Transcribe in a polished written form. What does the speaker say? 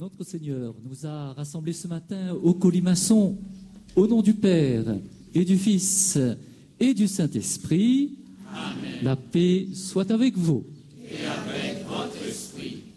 Notre Seigneur nous a rassemblés ce matin au colimaçon, au nom du Père et du Fils et du Saint-Esprit. Amen. La paix soit avec vous. Et avec votre esprit.